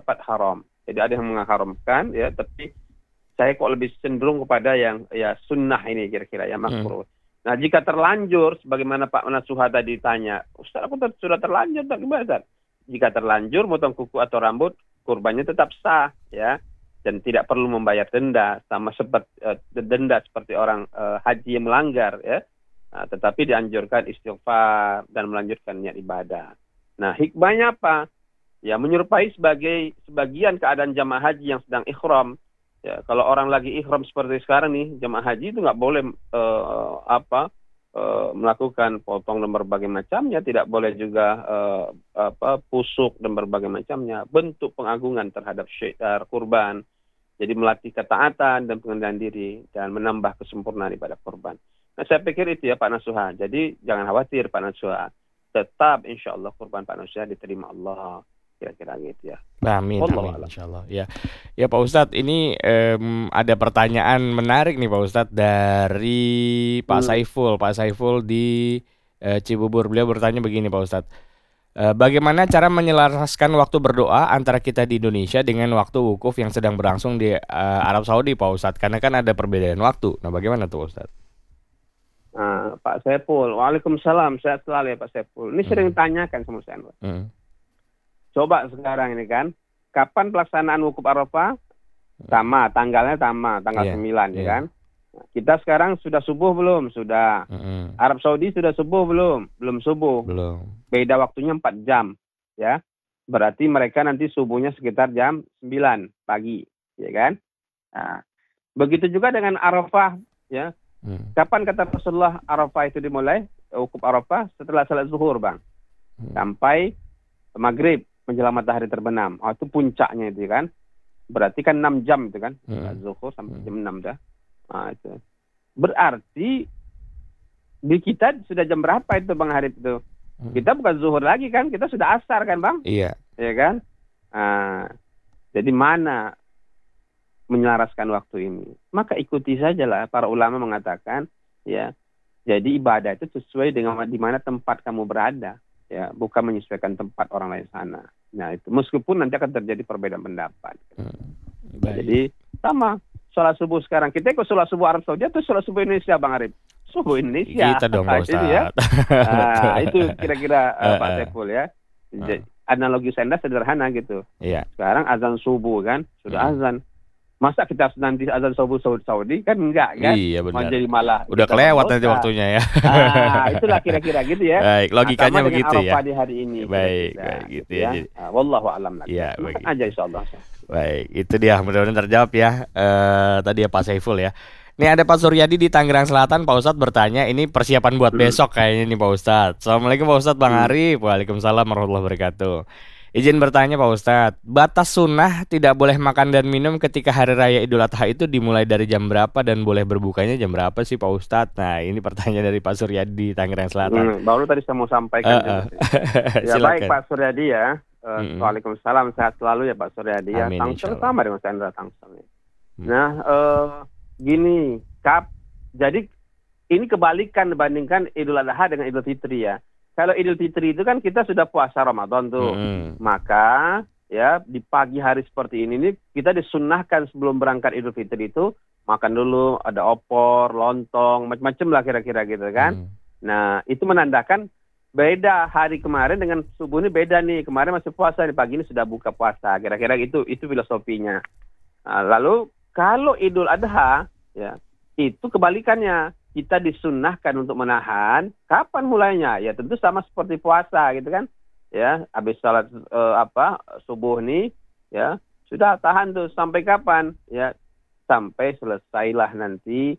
pendapat haram. Jadi ada yang mengharamkan, ya, tapi saya kok lebih cenderung kepada yang ya sunnah ini kira-kira ya makruh. Nah, jika terlanjur, sebagaimana Pak Nasuha tadi tanya, Ustaz aku sudah terlanjur tak gimana Ustaz? Jika terlanjur potong kuku atau rambut, kurbannya tetap sah, ya, dan tidak perlu membayar denda, sama seperti denda seperti orang haji yang melanggar, ya. Nah, tetapi dianjurkan istighfar dan melanjutkan niat ibadah. Nah, hikmahnya apa? Ya, menyerupai sebagian keadaan jamaah haji yang sedang ikhram. Ya, kalau orang lagi ikhram seperti sekarang nih, jamaah haji itu nggak boleh melakukan potong dan berbagai macamnya, tidak boleh juga pusuk dan berbagai macamnya. Bentuk pengagungan terhadap kurban. Jadi melatih ketaatan dan pengendalian diri dan menambah kesempurnaan ibadah kurban. Nah, saya pikir itu ya Pak Nasuha. Jadi jangan khawatir Pak Nasuha. Tetap insya Allah kurban Pak Nasuha diterima Allah. Kira-kira gitu ya. Amin, insya Allah. Ya, ya Pak Ustadz, ini ada pertanyaan menarik nih Pak Ustadz dari Pak Saiful. Pak Saiful di Cibubur. Beliau bertanya begini Pak Ustadz. Bagaimana cara menyelaraskan waktu berdoa antara kita di Indonesia dengan waktu wukuf yang sedang berlangsung di Arab Saudi Pak Ustadz? Karena kan ada perbedaan waktu. Nah, bagaimana tuh Ustadz? Pak Saiful, waalaikumsalam, sehat selalu ya Pak Saiful. Ini sering tanyakan sama saya. Coba sekarang ini kan, kapan pelaksanaan wukuf Arafah? Sama, tanggalnya sama, tanggal 9 ya kan. Kita sekarang sudah subuh belum? Sudah. Arab Saudi sudah subuh belum? Belum subuh. Belum. Beda waktunya 4 jam, ya. Berarti mereka nanti subuhnya sekitar jam 9 pagi, ya kan? Nah, begitu juga dengan Arafah, ya. Kapan kata Rasulullah Arafah itu dimulai? Wukuf Arafah setelah salat zuhur, Bang. Sampai maghrib menjelang matahari terbenam. Oh, itu puncaknya itu kan. Berarti kan 6 jam itu kan. Zuhur sampai jam 6 dah. Nah, itu. Berarti di kita sudah jam berapa itu Bang Harib itu? Kita bukan zuhur lagi kan, kita sudah asar kan Bang? Iya. Ya kan? Jadi mana menyelaraskan waktu ini? Maka ikuti sajalah. Para ulama mengatakan, ya, jadi ibadah itu sesuai dengan di mana tempat kamu berada. Ya, bukan menyesuaikan tempat orang lain sana. Nah, itu meskipun nanti akan terjadi perbedaan pendapat. Jadi sama sholat subuh sekarang. Kita ikut sholat subuh Arab Saudi atau sholat subuh Indonesia Bang Arif? Subuh Indonesia. Kita dong Pak Ustadz. Ya. Itu kira-kira Pak Saiful ya. Analogi saya sederhana gitu. Iya. Sekarang azan subuh kan, sudah azan. Masa kita harus nanti azan subuh Saudi kan enggak kan? Iya benar. Jadi malah udah kelewat nanti waktunya ya. Itulah kira-kira gitu ya. Baik, logikanya begitu ya. Di hari ini. Baik, gitu ya. Wallahu a'lam. Ya, baik. Aja insyaallah. Baik, itu dia mudah-mudahan terjawab ya. Tadi ya Pak Saiful ya. Ini ada Pak Suryadi di Tangerang Selatan. Pak Ustadz bertanya, ini persiapan buat besok kayaknya nih Pak Ustadz. Assalamualaikum Pak Ustadz, Bang Arif. Waalaikumsalam warahmatullahi wabarakatuh. Izin bertanya Pak Ustadz, batas sunnah tidak boleh makan dan minum ketika hari raya Idul Adha itu dimulai dari jam berapa dan boleh berbukanya jam berapa sih Pak Ustadz? Nah, ini pertanyaan dari Pak Suryadi di Tangerang Selatan. Baru tadi saya mau sampaikan. Ya baik Pak Suryadi ya. Waalaikumsalam, sehat selalu ya Pak Suryadi ya. Tangsel sama dengan Sandra Tangsel. Nah, gini, jadi ini kebalikan dibandingkan Idul Adha dengan Idul Fitri ya. Kalau Idul Fitri itu kan kita sudah puasa Ramadan tuh. Maka ya di pagi hari seperti ini kita disunnahkan sebelum berangkat Idul Fitri itu makan dulu, ada opor, lontong, macam-macam lah kira-kira gitu kan. Nah, itu menandakan beda hari kemarin dengan subuh ini beda nih. Kemarin masih puasa, di pagi ini sudah buka puasa. Kira-kira itu filosofinya. Nah, lalu kalau Idul Adha ya itu kebalikannya. Kita disunnahkan untuk menahan. Kapan mulainya? Ya tentu sama seperti puasa gitu kan. Ya, habis salat subuh nih ya, sudah tahan tuh sampai kapan? Ya, sampai selesailah nanti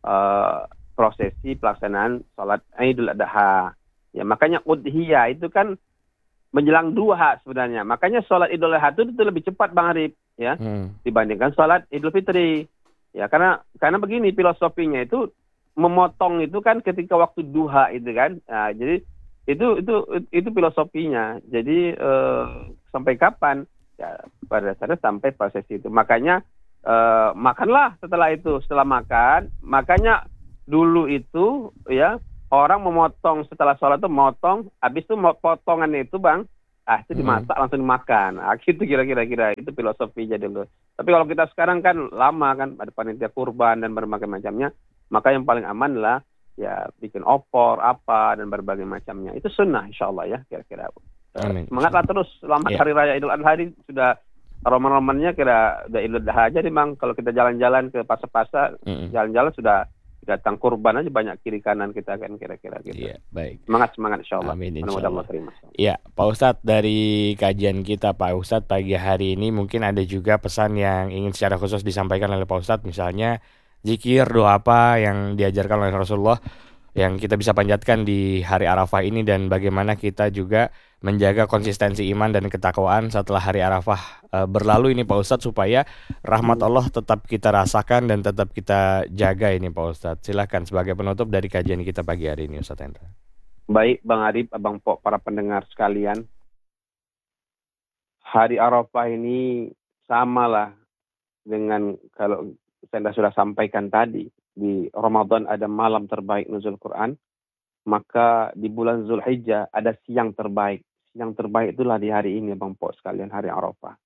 prosesi pelaksanaan salat Idul Adha. Ya, makanya udhiyah itu kan menjelang duha sebenarnya. Makanya salat Idul Adha itu lebih cepat Bang Arif ya dibandingkan salat Idul Fitri. Ya, karena begini filosofinya itu memotong itu kan ketika waktu duha itu kan. Nah, jadi itu filosofinya. Jadi sampai kapan? Ya, pada dasarnya sampai prosesi itu. Makanya makanlah setelah makan. Makanya dulu itu ya orang memotong setelah sholat itu motong. Habis itu potongan itu Bang Itu dimasak langsung dimakan. Gitu kira-kira itu filosofinya dulu. Tapi kalau kita sekarang kan lama kan, ada panitia kurban dan berbagai macamnya, maka yang paling aman lah ya bikin opor apa dan berbagai macamnya. Itu sunnah insyaallah ya kira-kira. Semangatlah terus selamat hari raya Idul Adha ini sudah roman-romannya kira udah Idul Adha aja nih Bang. Kalau kita jalan-jalan ke pasar-pasar, jalan-jalan sudah datang kurban aja banyak kiri kanan kita kan kira-kira gitu. Iya, baik. Semangat insyaallah. Amin insyaallah. Terima. Iya, Pak Ustadz, dari kajian kita Pak Ustadz pagi hari ini mungkin ada juga pesan yang ingin secara khusus disampaikan oleh Pak Ustadz, misalnya zikir, doa apa yang diajarkan oleh Rasulullah yang kita bisa panjatkan di hari Arafah ini, dan bagaimana kita juga menjaga konsistensi iman dan ketakwaan setelah hari Arafah berlalu ini Pak Ustadz, supaya rahmat Allah tetap kita rasakan dan tetap kita jaga ini Pak Ustadz. Silakan sebagai penutup dari kajian kita pagi hari ini Ustadz Hendra. Baik Bang Arif, Abang Pok, para pendengar sekalian, hari Arafah ini samalah dengan kalau saya sudah sampaikan tadi, di Ramadan ada malam terbaik nuzul Quran, maka di bulan Zulhijjah ada siang terbaik. Siang terbaik itulah di hari ini Bang Pok sekalian, hari Arafah.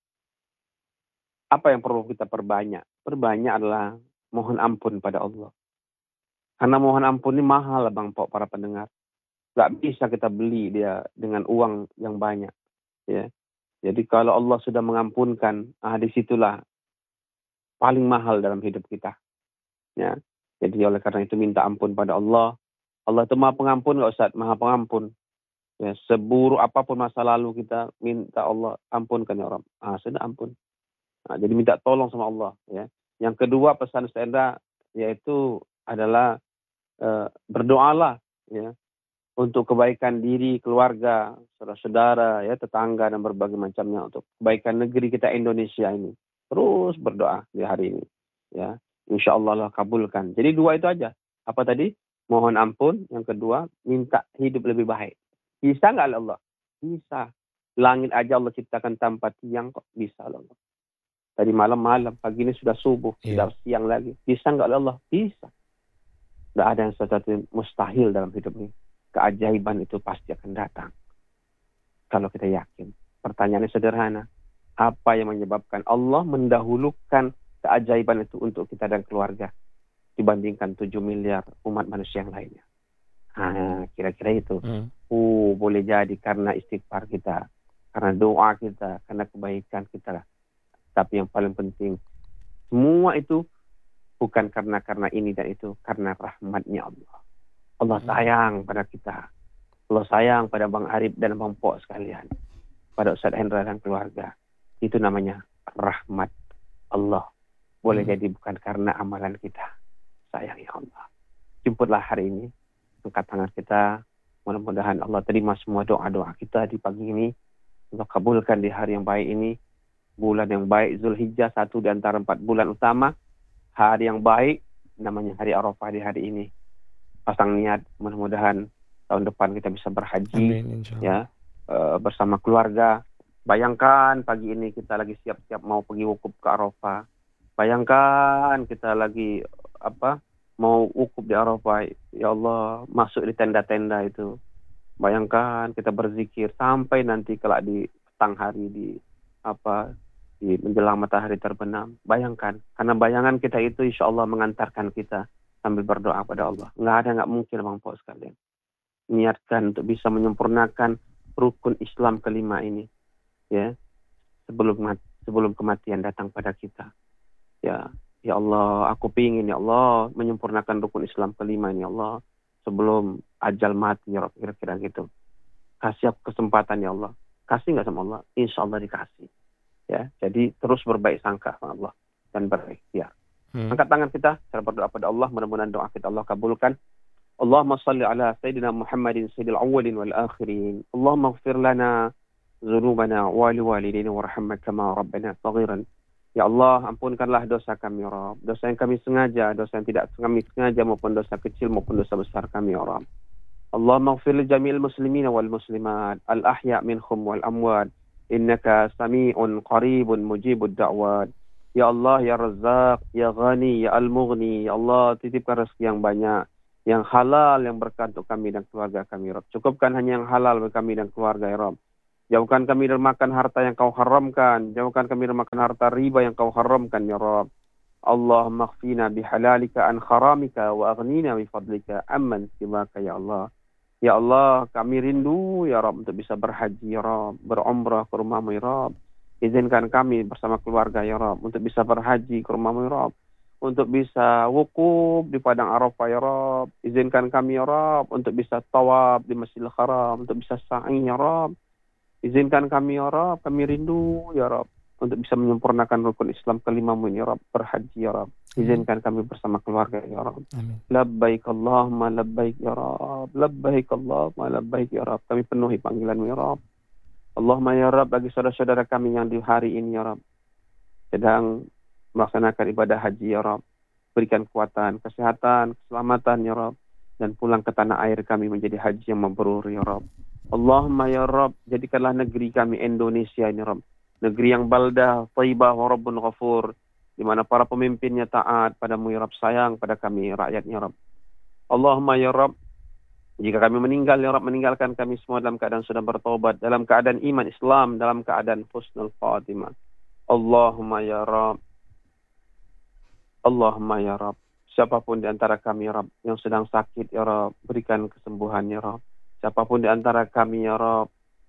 Apa yang perlu kita perbanyak? Perbanyak adalah mohon ampun pada Allah. Karena mohon ampun ini mahal Bang Pok, para pendengar. Gak bisa kita beli dia dengan uang yang banyak. Ya. Jadi kalau Allah sudah mengampunkan, disitulah paling mahal dalam hidup kita. Ya. Jadi oleh karena itu minta ampun pada Allah. Allah itu maha pengampun nggak Ustaz? Maha pengampun. Ya, seburuk apapun masa lalu kita minta Allah ampunkan ya Rabb. Sudah ampun. Jadi minta tolong sama Allah. Ya. Yang kedua pesan Ustaz yaitu adalah berdoalah ya untuk kebaikan diri, keluarga, saudara-saudara, ya tetangga dan berbagai macamnya, untuk kebaikan negeri kita Indonesia ini. Terus berdoa di hari ini. Ya. Insya Allah Allah kabulkan. Jadi dua itu aja. Apa tadi? Mohon ampun. Yang kedua, minta hidup lebih baik. Bisa nggak Allah? Bisa. Langit aja Allah ciptakan tanpa tiang kok. Bisa Allah. Tadi malam, pagi ini sudah subuh, sudah siang lagi. Bisa nggak Allah? Bisa. Nggak ada yang sesuatu mustahil dalam hidup ini. Keajaiban itu pasti akan datang. Kalau kita yakin. Pertanyaannya sederhana. Apa yang menyebabkan Allah mendahulukan keajaiban itu untuk kita dan keluarga dibandingkan 7 miliar umat manusia yang lainnya? Kira-kira itu. Boleh jadi karena istighfar kita, karena doa kita, karena kebaikan kita. Tapi yang paling penting, semua itu bukan karena ini dan itu, karena rahmatnya Allah. Allah sayang pada kita. Allah sayang pada Bang Arif dan Bang Pok sekalian. Pada Ustaz Hendra dan keluarga. Itu namanya rahmat Allah. Boleh jadi bukan karena amalan kita. Sayang ya Allah. Jemputlah hari ini. Angkat tangan kita. Mudah-mudahan Allah terima semua doa-doa kita di pagi ini. Allah kabulkan di hari yang baik ini. Bulan yang baik, Zulhijjah, 1 di antara 4 bulan utama. Hari yang baik, namanya hari Arafah di hari ini. Pasang niat, mudah-mudahan tahun depan kita bisa berhaji. Amin, ya, bersama keluarga. Bayangkan pagi ini kita lagi siap-siap mau pergi wukuf ke Arafah. Bayangkan kita lagi mau wukuf di Arafah. Ya Allah, masuk di tenda-tenda itu. Bayangkan kita berzikir sampai nanti kelak di petang hari di menjelang matahari terbenam. Bayangkan, karena bayangan kita itu insya Allah mengantarkan kita sambil berdoa pada Allah. Nggak mungkin Bang Pok sekalian. Niatkan untuk bisa menyempurnakan rukun Islam kelima ini. Ya, sebelum kematian datang pada kita. Ya Allah, aku pingin ya Allah menyempurnakan rukun Islam kelima ini ya Allah sebelum ajal mati ya Rabb, kira-kira gitu. Kasih aku kesempatan ya Allah. Kasih nggak sama Allah? Insya Allah dikasih. Ya, jadi terus berbaik sangka sama Allah dan berikhtiar. Angkat tangan kita, cara berdoa pada Allah, mudah-mudahan doa kita Allah kabulkan. Allahumma salli ala Sayyidina Muhammadin Sayyidil awwalin wal akhirin. Allahumma ighfir lana dzunubana wa liwalidina warhamna kama rabbana saghiran. Ya Allah, ampunkanlah dosa kami ya Rabb. Dosa yang kami sengaja, dosa yang tidak kami sengaja, maupun dosa kecil maupun dosa besar kami ya Rabb. Allahumma ighfir li jami'il muslimina wal muslimat al ahya' minhum wal amwat. Innaka sami'un qaribun mujibud da'wat. Ya Allah, ya Razzaq, ya Ghani, ya Al-Mughni. Ya Allah, titipkan rezeki yang banyak, yang halal, yang berkah untuk kami dan keluarga kami, Rabb. Cukupkan hanya yang halal bagi kami dan keluarga, ya Rabb. Jauhkan kami dari makan harta yang kau haramkan. Jauhkan kami dari makan harta riba yang kau haramkan, ya Rabb. Allahumma khfina bihalalika an haramika wa aghnina bifadlika amman siwaka, ya Allah. Ya Allah, kami rindu, ya Rabb, untuk bisa berhaji, ya Rabb. Berumrah ke rumahmu, ya Rabb. Izinkan kami bersama keluarga, ya Rabb, untuk bisa berhaji ke rumahmu, ya Rabb. Untuk bisa wukuf di Padang Arafah, ya Rabb. Izinkan kami, ya Rabb, untuk bisa tawaf di Masjidil Haram. Untuk bisa sa'i, ya Rabb. Izinkan kami, ya Rabb, kami rindu, ya Rabb, untuk bisa menyempurnakan rukun Islam kelimamu ini, ya Rabb, berhaji, ya Rabb. Izinkan kami bersama keluarga, ya Rabb. Amin. Labbaik Allahumma labbaik, ya Rabb. Labbaik Allahumma labbaik, ya Rabb. Kami penuhi panggilanmu, ya Rabb. Allahumma ya Rabb, bagi saudara-saudara kami yang di hari ini, ya Rabb, sedang melaksanakan ibadah haji, ya Rabb, berikan kekuatan, kesehatan, keselamatan, ya Rabb, dan pulang ke tanah air kami menjadi haji yang mabrur, ya Rabb. Allahumma ya Rabb, jadikanlah negeri kami Indonesia ini, Rabb, negeri yang baldah, thayyibah, wa rabbun ghafur, di mana para pemimpinnya taat padamu, ya Rabb, sayang pada kami rakyatnya, Rabb. Allahumma ya Rabb, jika kami meninggal, ya Rabb, meninggalkan kami semua dalam keadaan sudah bertobat, dalam keadaan iman Islam, dalam keadaan husnul khatimah. Allahumma ya Rabb, Allahumma ya Rabb, siapapun di antara kami, ya Rabb, yang sedang sakit, ya Rabb, berikan kesembuhan, ya Rabb. Siapapun di antara kami, ya Rabb,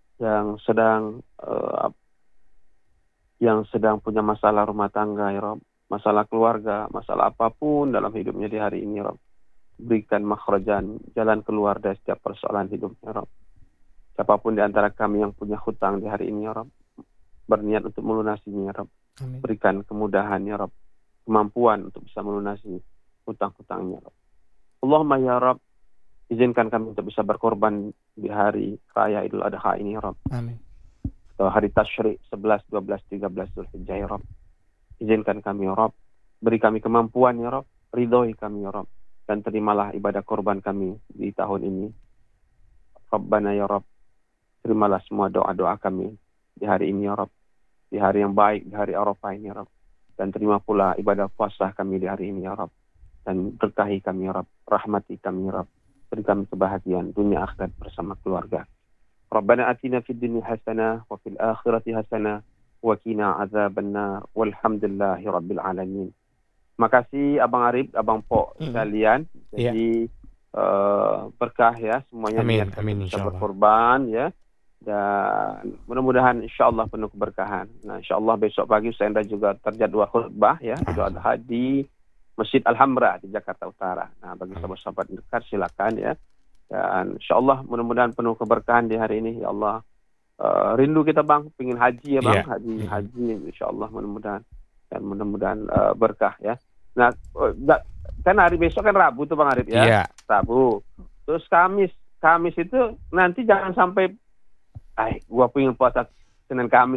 yang sedang punya masalah rumah tangga, ya Rabb, masalah keluarga, masalah apapun dalam hidupnya di hari ini, ya Rabb, berikan makhrajan, jalan keluar dari setiap persoalan hidupnya, ya Rabb. Siapapun di antara kami yang punya hutang di hari ini, ya Rabb, berniat untuk melunasinya, ya Rabb. Amin. Berikan kemudahan, ya Rabb, kemampuan untuk bisa melunasi hutang-hutangnya, ya Rabb. Allahumma ya Rabb, izinkan kami untuk bisa berkorban di hari raya Idul Adha ini, ya Rabb. Amin. Atau hari Tasyrik 11, 12, 13 Zulhijjah, ya Rabb. Izinkan kami, ya Rabb. Beri kami kemampuan, ya Rabb. Ridhoi kami, ya Rabb. Dan terimalah ibadah korban kami di tahun ini. Rabbana ya Rabb, terimalah semua doa-doa kami di hari ini, ya Rabb. Di hari yang baik, di hari Arafah ini, ya Rabb. Dan terima pula ibadah puasa kami di hari ini, ya Rabb. Dan berkahi kami, ya Rabb. Rahmati kami, ya Rabb. Beri kami kebahagiaan dunia akhirat bersama keluarga. Rabbana atina fid dunya hasanah wa fil akhirati hasanah wa qina azabannar walhamdulillahi rabbil alamin. Makasih Abang Arif, Abang Pok sekalian. Jadi berkah ya semuanya. Amin bisa berkorban ya. Dan mudah-mudahan insyaallah penuh keberkahan. Nah, insyaallah besok pagi Ustaz Endra juga terjadwal khutbah ya, Idul Adha di Masjid Al-Hamra di Jakarta Utara. Nah, bagi sahabat-sahabat dekat silakan ya. Dan insyaallah mudah-mudahan penuh keberkahan di hari ini, ya Allah. Rindu kita Bang, pengen haji ya Bang, haji insyaallah mudah-mudahan, dan mudah-mudahan berkah ya. Nah, kan hari besok kan Rabu tuh Bang Arif ya. Yeah. Rabu. Terus Kamis itu nanti jangan sampai gua pengen puasa Senin Kamis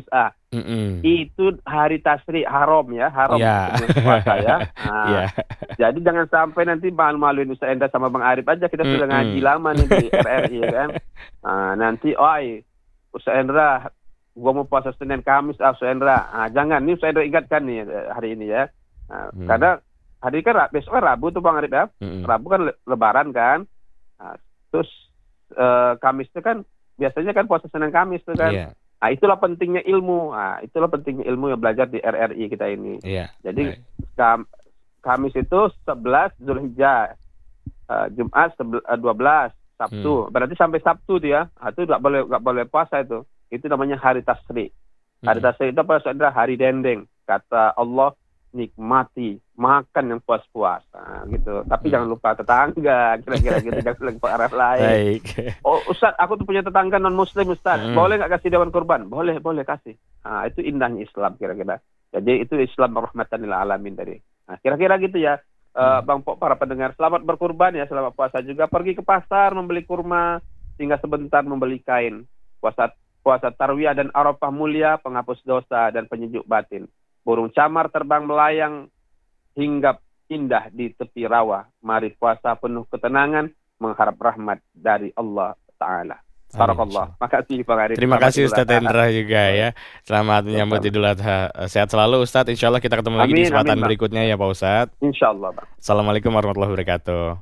itu hari Tasyrik haram ya, puasa ya. Nah, jadi jangan sampai nanti malu-maluin Ustaz Endra sama Bang Arif aja, kita sudah ngaji lama nih di RRI ya kan. Nah, nanti Ustaz Endra gua mau puasa Senin Kamis Ustaz Endra. Jangan, nih Ustaz Endra ingatkan nih hari ini ya. Karena hari kan besok kan Rabu tuh Bang Arif ya. Rabu kan lebaran kan. Nah, terus Kamis itu kan biasanya kan puasa Senin Kamis tuh kan. Nah, itulah pentingnya ilmu. Itulah pentingnya ilmu yang belajar di RRI kita ini. Jadi Kamis itu 11 Zulhijjah, Jumat 12, Sabtu. Berarti sampai Sabtu dia. Itu nggak boleh puasa itu. Itu namanya hari Tasyrik. Hari Tasyrik itu apa saudara? Hari dendeng. Kata Allah, nikmati makan yang puas-puas, gitu. Tapi jangan lupa tetangga, kira-kira gitu, jangan lupa orang lain. Ustaz, aku tuh punya tetangga non Muslim Ustaz, boleh nggak kasih dewan kurban? Boleh kasih. Itu indahnya Islam kira-kira. Jadi itu Islam rahmatan lil alamin tadi. Kira-kira gitu ya, Bang Pok, para pendengar, selamat berkurban ya, selamat puasa juga. Pergi ke pasar membeli kurma, hingga sebentar membeli kain. Puasa Tarwiyah dan Arafah mulia, penghapus dosa dan penyejuk batin. Burung camar terbang melayang hingga indah di tepi rawa. Mari puasa penuh ketenangan, mengharap rahmat dari Allah Ta'ala. Barakallah. Makasih Pak Arif. Terima kasih Ustaz Endra juga ya. Selamat menyambut Idul Adha. Sehat selalu Ustaz. Insyaallah kita ketemu lagi di kesempatan berikutnya ya Pak Ustaz. Insyaallah Bang. Assalamualaikum warahmatullahi wabarakatuh.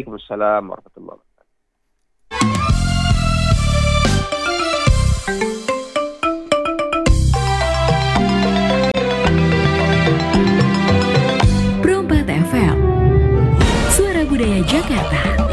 Waalaikumsalam warahmatullahi wabarakatuh. Budaya Jakarta.